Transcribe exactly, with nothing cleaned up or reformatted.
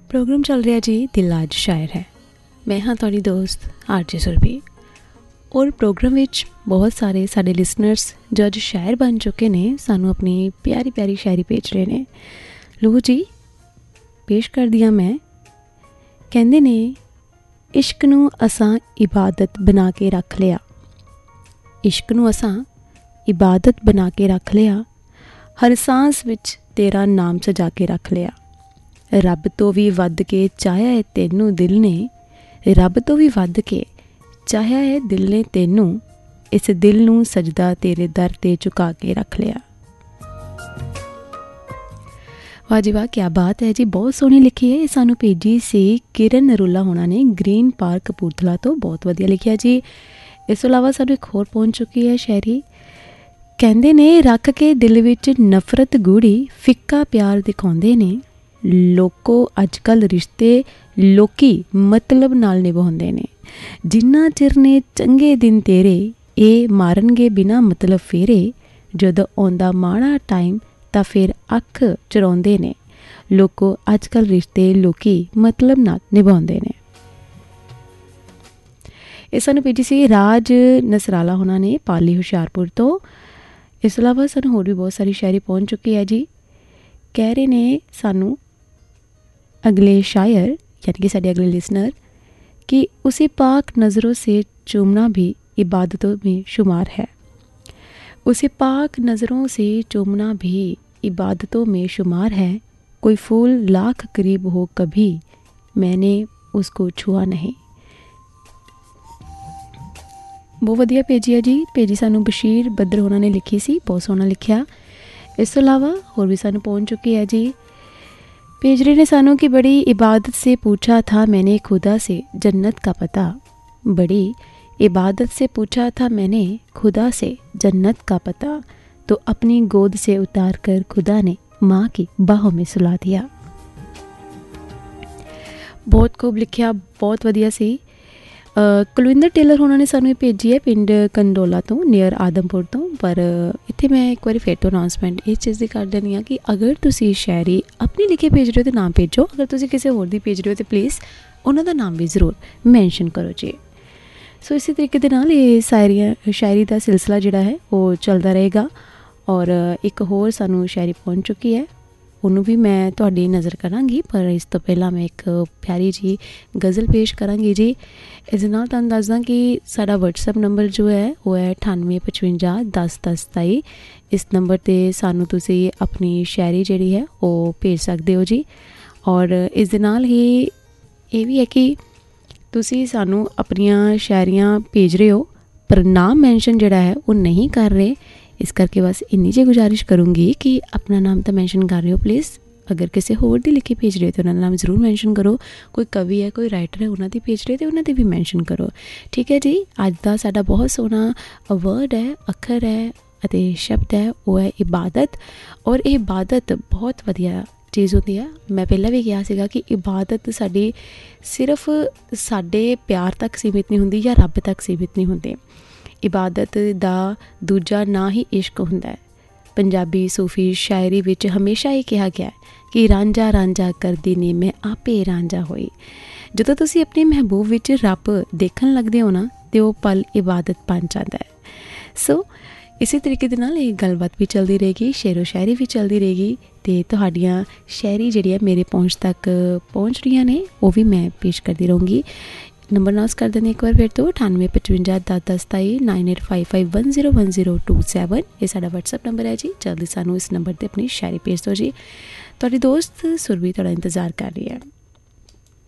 Programme चल रहा जी दिल आज शायर है। मैं हाँ तुहाडी दोस्त आरजे सुरभि और प्रोग्राम विच बहुत सारे साडे लिसनर्स जो अज शायर बन चुके ने सानू अपनी प्यारी प्यारी शायरी भेज रहे ने। लो जी पेश कर दिया मैं। कहंदे ने इश्क नू असां इबादत बना के रख लिया, इश्क नू असां इबादत बना के रख लिया, हर सांस विच तेरा नाम सजा के रख लिया। रब तो भी वध के चाहया है तेनू दिल ने, रब तो भी वध के चाहया है दिल ने तेनू, इस दिल नू सजदा तेरे दर ते झुका के रख लिया। वाह जी वाह, क्या बात है जी, बहुत सोहनी लिखी है। सानू भेजी सी किरण नरूला होना ने ग्रीन पार्क कपूरथला तो, बहुत वधिया लिखिया जी। इस तो इलावा सानू एक होर पहुंच चुकी है शायरी। कहंदे ने रख के दिल विच नफरत गूढ़ी, फिक्का प्यार दिखाउंदे ने, लोको अजकल रिश्ते लोकी मतलब नाल निभाउंदे ने। जिन्ना चिर ने चंगे दिन तेरे ए मारनगे बिना मतलब फेरे, जदों आउंदा माड़ा टाइम तां फिर अख चुराउंदे ने, लोको अजकल रिश्ते लोकी मतलब नाल निभाउंदे ने। इह सानू भेजी सी राज नसराला होना ने पाली हुशियारपुर तो। इस अलावा सानू होर भी बहुत सारी शायरी पहुंच चुकी है जी। कह रहे ने सानू अगले शायर यानी कि साडे अगले लिसनर कि उसी पाक नज़रों से चूमना भी इबादतों में शुमार है, उसे पाक नज़रों से चूमना भी इबादतों में शुमार है। कोई फूल लाख करीब हो कभी मैंने उसको छुआ नहीं। बहुत वधिया भेजी है जी। भेजी सानू बशीर बद्र होना ने लिखी सी, बहुत सोहना लिखिया। इस तो इलावा होर भी सानू पहुंच चुकी है जी। भेज रहे ने सानू कि बड़ी इबादत से पूछा था मैंने खुदा से जन्नत का पता, बड़ी इबादत से पूछा था मैंने खुदा से जन्नत का पता, तो अपनी गोद से उतार कर खुदा ने माँ की बाहों में सुला दिया। बहुत खूब लिखिया, बहुत वधिया सी। कुलविंदर टेलर होना ने सानू भेजी है पिंड कंडोला तो नियर आदमपुर तो। पर इत्थे मैं एक बार फिर तो अनाउंसमेंट इस चीज़ की कर देनी है कि अगर तुसी शायरी अपनी लिखी भेज रहे हो तो नाम भेजो, अगर तुसी किसी होर दी भेज रहे हो तो प्लीज़ उन्हों दा नाम भी ज़रूर मैंशन करो जी। सो इसी तरीके दे नाल ये शायरियाँ शायरी का सिलसिला जिहड़ा है वो चलता रहेगा। और एक होर सानू शायरी पहुंच चुकी है, उन्होंने भी मैं तुहाडी नज़र करांगी, पर इस तो पहला मैं एक प्यारी जी गज़ल पेश करांगी जी। इस नाल तुहानूं दसदा कि साडा व्हाट्सएप नंबर जो है वो है अठानवे पचवंजा दस दस सताई। इस नंबर ते सानू तुसी अपनी शायरी जिहड़ी है वो भेज सकदे हो जी। और इस दे नाल ही ये भी है कि तुसी सानू अपनियां शायरियां भेज रहे हो पर नाम मैंशन जिहड़ा है वो नहीं कर रहे। इस करके बस इन्नी जी गुजारिश करूँगी कि अपना नाम तो मैंशन कर रहे हो प्लीज़। अगर किसी होर दी लिखी भेज रहे हो तो उन्होंने नाम ज़रूर मैंशन करो। कोई कवि है कोई राइटर है उन्होंने भेज रहे तो उन्होंने भी मैंशन करो, ठीक है जी। अज का साडा बहुत सोहना वर्ड है, अखर है अते शब्द है वो है इबादत। और ये इबादत बहुत वधिया चीज़ होती है। मैं पहला भी कहा सीगा कि इबादत साडी सिर्फ साडे प्यार तक सीमित नहीं होंदी या रब तक सीमित नहीं होंदी। इबादत दा दूजा ना ही इश्क हुंदा है। पंजाबी सूफी शायरी विच हमेशा ही कहा गया है कि रांझा रांझा करदी ने मैं आपे रांझा होई। जदों तुसी अपने महबूब विच रब देखण लगदे हो ना ते वो पल इबादत बन जाता है। सो इसी तरीके दे नाल एक गलबात भी चलती रहेगी, शेरो शायरी भी चलती रहेगी ते तुहाडियां शायरी जिहड़ी है मेरे पहुंच तक पहुंच रही ने वो भी मैं पेश करती रहूँगी। नंबर नोट कर देने एक बार फिर तो अठानवे पचवंजा दस दस सताई nine eight five five one zero one zero two seven ये साडा व्हाट्सएप नंबर है जी। जल्दी सानू इस नंबर पर अपनी शायरी भेज दो जी। तुहाडी दोस्त सुरभि तुहाडा इंतज़ार कर रही है।